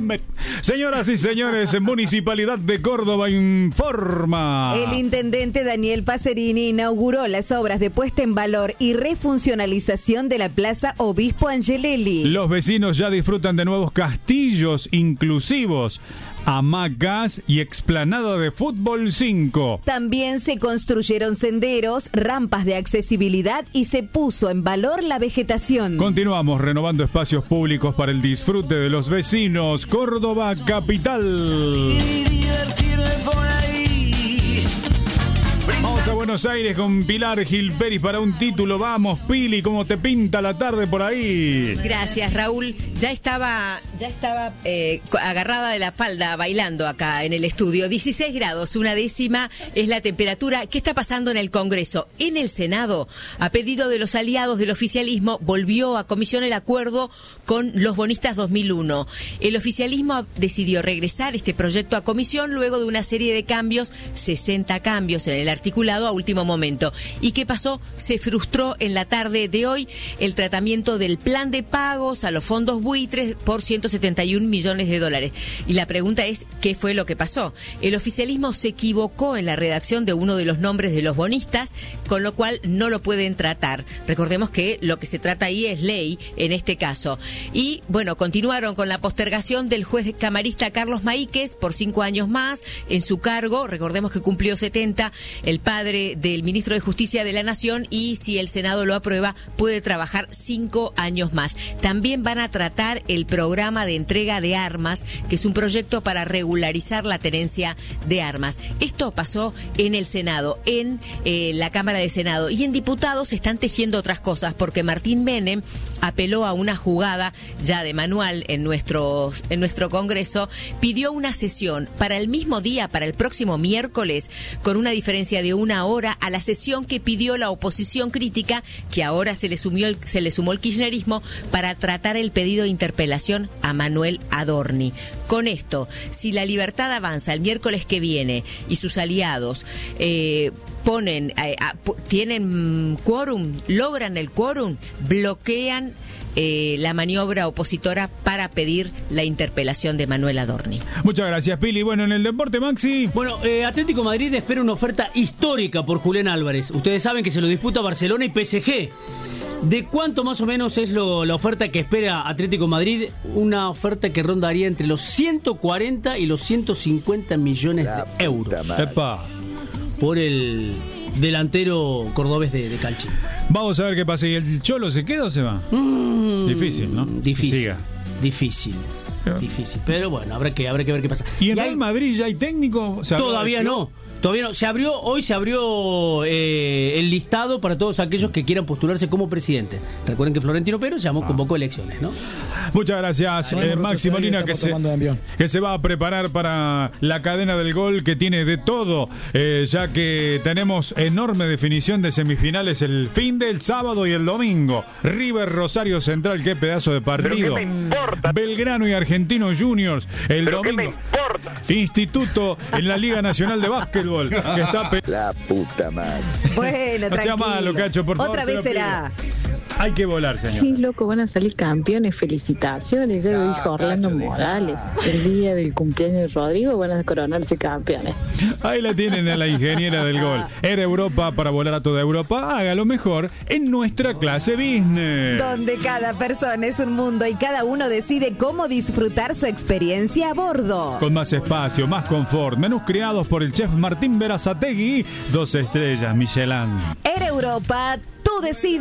Señoras y señores, Municipalidad de Córdoba informa. El intendente Daniel Pacerini inauguró las obras de puesta en valor y refuncionalización de la Plaza Obispo Angelelli. Los vecinos ya disfrutan de nuevos castillos inclusivos, hamacas y explanada de fútbol 5. También se construyeron senderos, rampas de accesibilidad y se puso en valor la vegetación. Continuamos renovando espacios públicos para el disfrute de los vecinos. Córdoba Capital. Vamos a Buenos Aires con Pilar Gilperi para un título. Vamos, Pili, ¿cómo te pinta la tarde por ahí? Gracias, Raúl. Ya estaba agarrada de la falda bailando acá en el estudio. 16 grados, 1/10 es la temperatura. ¿Qué está pasando en el Congreso? En el Senado, a pedido de los aliados del oficialismo, volvió a comisión el acuerdo con los bonistas 2001. El oficialismo decidió regresar este proyecto a comisión luego de una serie de cambios, 60 cambios en el articulado a último momento. ¿Y qué pasó? Se frustró en la tarde de hoy el tratamiento del plan de pagos a los fondos buitres por 171 millones de dólares. Y la pregunta es, ¿qué fue lo que pasó? El oficialismo se equivocó en la redacción de uno de los nombres de los bonistas, con lo cual no lo pueden tratar. Recordemos que lo que se trata ahí es ley en este caso. Y bueno, continuaron con la postergación del juez camarista Carlos Maíquez por 5 años más en su cargo. Recordemos que cumplió 70, el padre del ministro de Justicia de la Nación, y si el Senado lo aprueba puede trabajar 5 años más. También van a tratar el programa de entrega de armas, que es un proyecto para regularizar la tenencia de armas. Esto pasó en el Senado, en la Cámara de Senado, y en diputados se están tejiendo otras cosas, porque Martín Menem apeló a una jugada ya de manual en nuestro Congreso, pidió una sesión para el mismo día, para el próximo miércoles, con una diferencia de 1 hora a la sesión que pidió la oposición crítica, que ahora se le sumó el kirchnerismo, para tratar el pedido de interpelación a Manuel Adorni. Con esto, si La Libertad Avanza el miércoles que viene y sus aliados tienen quórum, logran el quórum, bloquean la maniobra opositora para pedir la interpelación de Manuel Adorni. Muchas gracias, Pili. Bueno, en el deporte, Maxi. Bueno, Atlético Madrid espera una oferta histórica por Julián Álvarez. Ustedes saben que se lo disputa Barcelona y PSG. ¿De cuánto más o menos es la oferta que espera Atlético Madrid? Una oferta que rondaría entre los 140 y los 150 millones de euros. Epa. Por el delantero cordobés de Calchi. Vamos a ver qué pasa. ¿Y el Cholo se queda o se va? Difícil, ¿no? Difícil. Pero bueno, habrá que ver qué pasa. ¿Y en Real Madrid ya hay técnico? Todavía no. Hoy se abrió el listado para todos aquellos que quieran postularse como presidente. Recuerden que Florentino Pérez convocó elecciones, ¿no? Muchas gracias, Maxi Molina, que se va a preparar para la cadena del gol, que tiene de todo, ya que tenemos enorme definición de semifinales el fin del sábado y el domingo. River Rosario Central, qué pedazo de partido. Belgrano y Argentino Juniors el domingo. Instituto en la Liga Nacional de Básquetbol. Que está la puta madre. Bueno, no sea malo, Cacho, por favor. Otra vez será. Hay que volar, señor. Sí, loco, van a salir campeones. Felicitaciones, ya lo dijo Orlando Morales. El día del cumpleaños de Rodrigo van a coronarse campeones. Ahí la tienen a la ingeniera del gol. Era Europa para volar a toda Europa. Hágalo mejor en nuestra clase business. Donde cada persona es un mundo y cada uno decide cómo disfrutar su experiencia a bordo. Con más espacio, más confort. Menús creados por el chef Martín Berazategui. 2 estrellas, Michelin. Era Europa, tú decides.